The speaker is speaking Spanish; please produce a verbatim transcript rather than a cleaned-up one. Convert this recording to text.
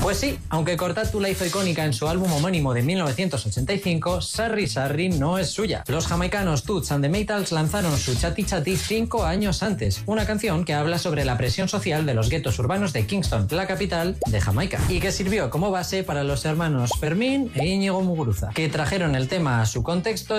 Pues sí, aunque Cortatu la hizo icónica en su álbum homónimo de mil novecientos ochenta y cinco, Sarri Sarri no es suya. Los jamaicanos Toots and the Maytals lanzaron su Chatty Chatty cinco años antes, una canción que habla sobre la presión social de los guetos urbanos de Kingston, la capital de Jamaica, y que sirvió como base para los hermanos Fermín e Íñigo Muguruza, que trajeron el tema a su contexto